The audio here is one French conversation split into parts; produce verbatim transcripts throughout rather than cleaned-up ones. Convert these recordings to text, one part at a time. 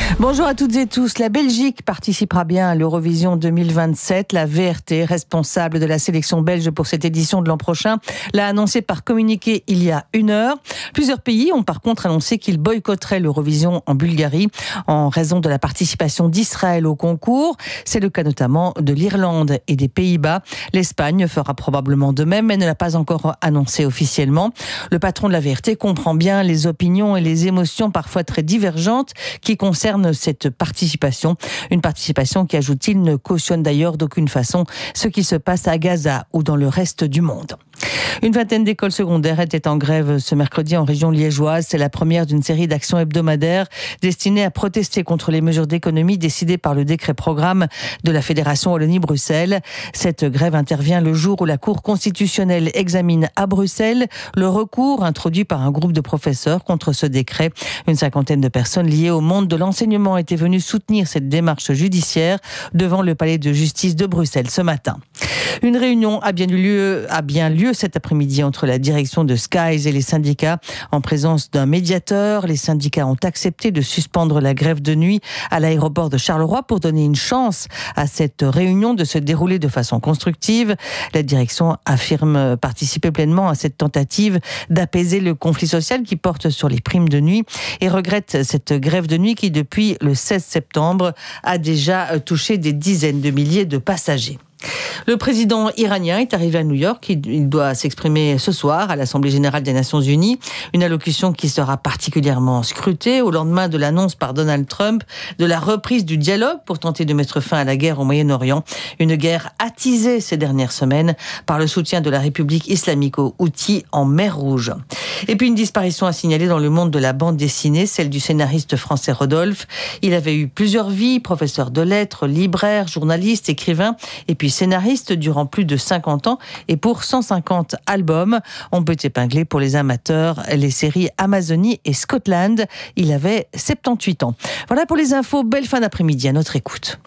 Bonjour à toutes et tous. La Belgique participera bien à l'Eurovision deux mille vingt-sept. La V R T, responsable de la sélection belge pour cette édition de l'an prochain, l'a annoncé par communiqué il y a une heure. Plusieurs pays ont par contre annoncé qu'ils boycotteraient l'Eurovision en Bulgarie en raison de la participation d'Israël au concours. C'est le cas notamment de l'Irlande et des Pays-Bas. L'Espagne fera probablement de même, mais ne l'a pas encore annoncé officiellement. Le patron de la V R T comprend bien les opinions et les émotions parfois très divergentes qui concernent cette participation. Une participation qui, ajoute-t-il, ne cautionne d'ailleurs d'aucune façon ce qui se passe à Gaza ou dans le reste du monde. Une vingtaine d'écoles secondaires étaient en grève ce mercredi en région liégeoise. C'est la première d'une série d'actions hebdomadaires destinées à protester contre les mesures d'économie décidées par le décret programme de la Fédération Wallonie-Bruxelles. Cette grève intervient le jour où la Cour constitutionnelle examine à Bruxelles le recours introduit par un groupe de professeurs contre ce décret. Une cinquantaine de personnes liées au monde de l'enseignement étaient venues soutenir cette démarche judiciaire devant le palais de justice de Bruxelles ce matin. Une réunion a bien eu lieu, a bien lieu cet après-midi entre la direction de Skies et les syndicats en présence d'un médiateur. Les syndicats ont accepté de suspendre la grève de nuit à l'aéroport de Charleroi pour donner une chance à cette réunion de se dérouler de façon constructive. La direction affirme participer pleinement à cette tentative d'apaiser le conflit social qui porte sur les primes de nuit et regrette cette grève de nuit qui, depuis le seize septembre, a déjà touché des dizaines de milliers de passagers. Le président iranien est arrivé à New York. Il doit s'exprimer ce soir à l'Assemblée générale des Nations unies. Une allocution qui sera particulièrement scrutée au lendemain de l'annonce par Donald Trump de la reprise du dialogue pour tenter de mettre fin à la guerre au Moyen-Orient. Une guerre attisée ces dernières semaines par le soutien de la République islamico-houthi en mer Rouge. Et puis une disparition à signaler dans le monde de la bande dessinée, celle du scénariste français Rodolphe. Il avait eu plusieurs vies, professeur de lettres, libraire, journaliste, écrivain et puis scénariste durant plus de cinquante ans et pour cent cinquante albums. On peut épingler pour les amateurs les séries Amazonie et Scotland. Il avait soixante-dix-huit ans. Voilà pour les infos. Belle fin d'après-midi à notre écoute.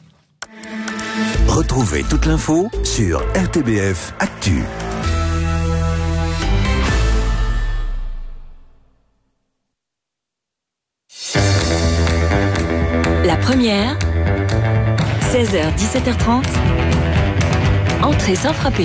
Retrouvez toute l'info sur R T B F Actu. La première, seize heures dix-sept heures trente. Entrée sans frapper.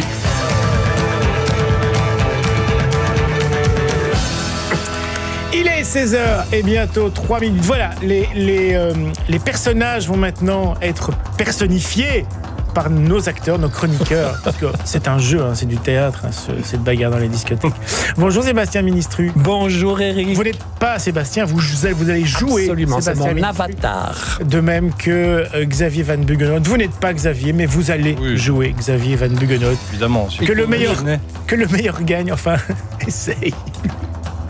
Il est seize heures et bientôt trois minutes. Voilà, les, les, euh, les personnages vont maintenant être personnifiés par nos acteurs, nos chroniqueurs, parce que c'est un jeu, hein, c'est du théâtre, hein, ce, cette bagarre dans les discothèques. Bonjour Sébastien Ministru. Bonjour Eric. Vous n'êtes pas Sébastien, vous, vous allez jouer. Absolument, Sébastien c'est mon Ministru. avatar. De même que euh, Xavier Van Buggenhout. Vous n'êtes pas Xavier, mais vous allez oui. jouer Xavier Van Buggenhout. Évidemment. Que le, meilleur, que le meilleur gagne, enfin, essaye.